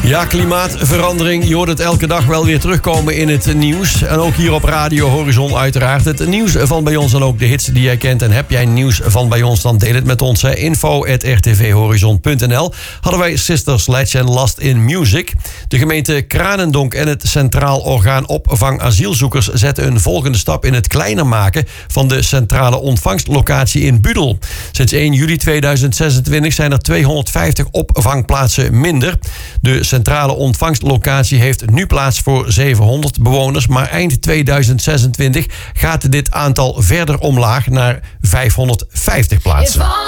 Ja, klimaatverandering. Je hoort het elke dag wel weer terugkomen in het nieuws. En ook hier op Radio Horizon uiteraard. Het nieuws van bij ons en ook de hits die jij kent. En heb jij nieuws van bij ons, dan deel het met ons. info@rtvhorizon.nl. Hadden wij Sister Sledge en Last in Music. De gemeente Kranendonk en het Centraal Orgaan Opvang Asielzoekers zetten een volgende stap in het kleiner maken van de centrale ontvangstlocatie in Budel. Sinds 1 juli 2026 zijn er 250 opvangplaatsen minder. De centrale ontvangstlocatie heeft nu plaats voor 700 bewoners, maar eind 2026 gaat dit aantal verder omlaag naar 550 plaatsen.